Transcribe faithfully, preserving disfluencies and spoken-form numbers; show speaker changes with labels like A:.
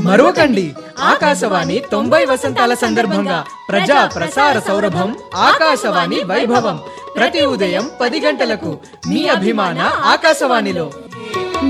A: మరొకండి ఆకాశవాణి తొంభై వసంతాల సందర్భంగా ప్రజా ప్రసార సౌరభం ఆకాశవాణి వైభవం ప్రతి ఉదయం పది గంటలకు మీ అభిమాన ఆకాశవాణిలో